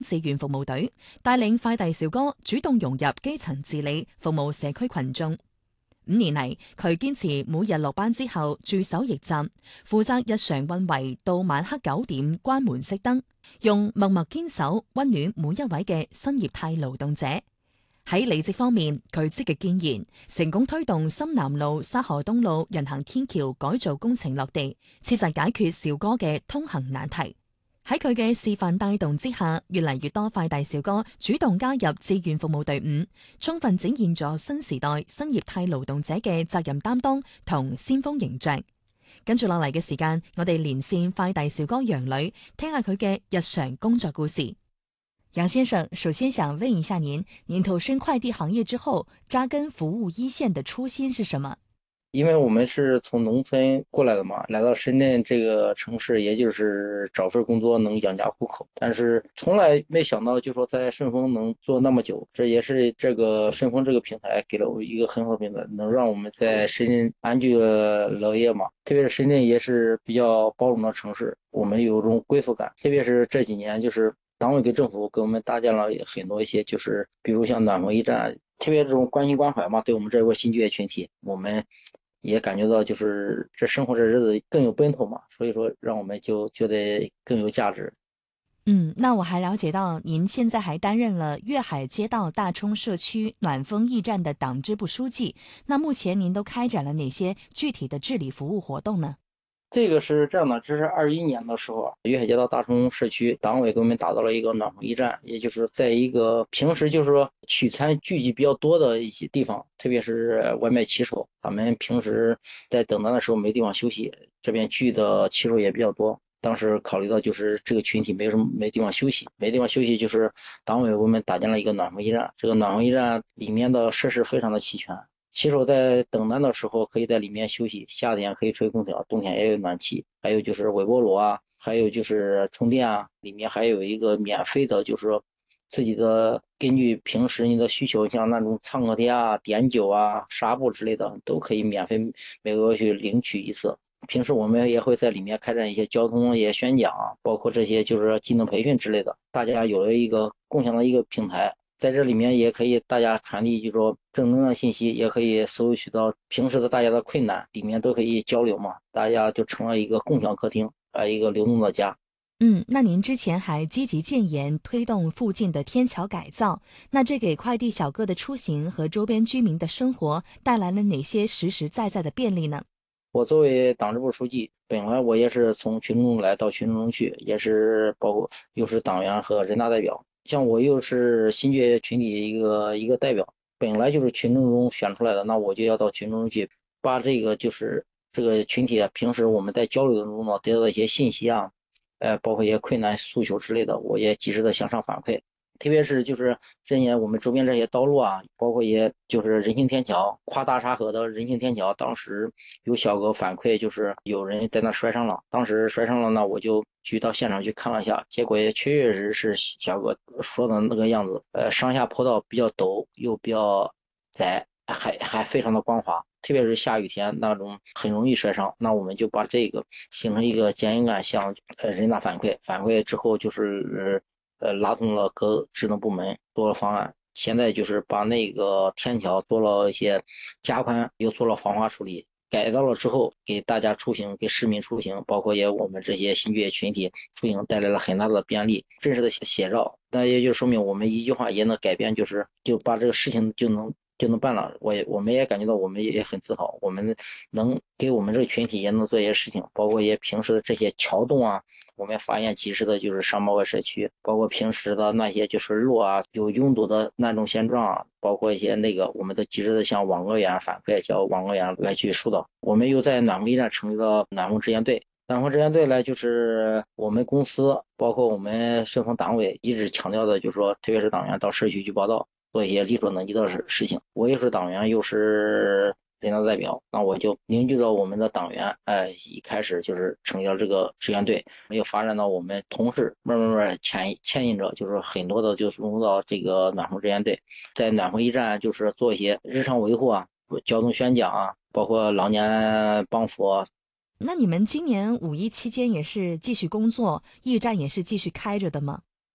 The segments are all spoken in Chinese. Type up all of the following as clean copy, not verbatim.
志願服務隊，帶領快遞小哥主動融入基層治理，服務社區群眾。5年嚟，佢堅持每日落班之後駐守驛站，負責日常運維到晚黑9點關門熄燈，用默默堅守溫暖每一位嘅新業態勞動者。喺履職方面，佢積極建言，成功推動深南路沙河東路人行天橋改造工程落地，切實解決小哥嘅通行難題。喺佢嘅示範帶動之下，越嚟越多快遞小哥主動加入志願服務隊伍，充分展現咗新時代新業態勞動者嘅責任擔當同先鋒形象。跟住落嚟嘅時間，我哋連線快遞小哥楊女，聽下佢嘅日常工作故事。楊先生，首先想問一下您投身快遞行業之後，扎根服務一線的初心是什麼？ 因为我们是从农村过来的嘛，来到深圳这个城市，也就是找份工作能养家糊口，但是从来没想到就说在顺丰能做那么久，这也是这个顺丰这个平台给了我一个很好的平台，能让我们在深圳安居乐业嘛。特别是深圳也是比较包容的城市，我们有种归属感，特别是这几年就是党委跟政府给我们搭建了很多一些，就是比如像暖风驿站，特别这种关心关怀嘛，对我们这个新就业群体，我们也感觉到就是这生活这日子更有奔头嘛，所以说让我们就觉得更有价值。 那我还了解到您现在还担任了粤海街道大冲社区暖风驿站的党支部书记，那目前您都开展了哪些具体的治理服务活动呢？ 这个是这样的，这是21年的时候，粤海街道大冲社区党委给我们打造了一个暖风驿站，也就是在一个平时就是说取餐聚集比较多的一些地方，特别是外卖骑手，他们平时在等单的时候没地方休息，这边聚的骑手也比较多。当时考虑到就是这个群体没地方休息，就是党委给我们搭建了一个暖风驿站。这个暖风驿站里面的设施非常的齐全，骑手在等单的时候可以在里面休息，夏天可以吹空调，冬天也有暖气，还有就是微波炉啊，还有就是充电啊，里面还有一个免费的，就是说自己的根据平时你的需求，像那种创可贴啊、碘酒啊、纱布之类的，都可以免费每个月去领取一次。平时我们也会在里面开展一些交通也宣讲，包括这些就是技能培训之类的，大家有了一个共享的一个平台，在这里面也可以大家传递就是说正能量信息，也可以搜取到平时的大家的困难，里面都可以交流嘛，大家就成了一个共享客厅，一个流动的家。 那您之前还积极建言推动附近的天桥改造，那这给快递小哥的出行和周边居民的生活带来了哪些实实在在的便利呢？ 我作为党支部书记，本来我也是从群众来到群众中去，也是包括又是党员和人大代表，像我又是新就业群体一个代表，本来就是群众中选出来的，那我就要到群众中去，把这个就是这个群体平时我们在交流中呢得到的一些信息啊，包括一些困难诉求之类的，我也及时的向上反馈。特别是就是这些我们周边这些道路啊，包括也就是人行天桥，跨大沙河的人行天桥，当时有小哥反馈就是有人在那摔伤了，当时摔伤了呢，我就去到现场去看了一下，结果也确实是小哥说的那个样子，上下坡道比较陡又比较窄，还非常的光滑。特别是下雨天那种很容易摔伤，那我们就把这个形成一个监引感向人大反馈，反馈之后就是拉动了各职能部门做了方案，现在就是把那个天桥做了一些加宽，又做了防滑处理，改造了之后给大家出行，给市民出行，包括也我们这些新就业群体出行带来了很大的便利，真实的写照。那也就说明我们一句话也能改变，就把这个事情就能办了。我们也感觉到我们也很自豪，我们能给我们这个群体也能做一些事情，包括也平时的这些桥洞啊，我们发现及时的就是上报给社区，包括平时的那些就是路啊有拥堵的那种现状啊，包括一些那个我们都及时的向网格员反馈，叫网格员来去疏导。我们又在暖风驿站成立了暖风支援队。暖风支援队呢，就是我们公司包括我们顺丰党委一直强调的，就是说特别是党员到社区去报道，做一些力所能及的事情。我又是党员，又是人大代表，那我就凝聚着我们的党员，一开始就是成立了这个支援队，没有发展到我们同事慢牵引着，就是很多的就是融入到这个暖风支援队，在暖风驿站就是做一些日常维护啊，交通宣讲啊，包括老年帮扶啊。 那你们今年5·1期间也是继续工作，驿站也是继续开着的吗？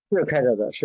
是开着的，是。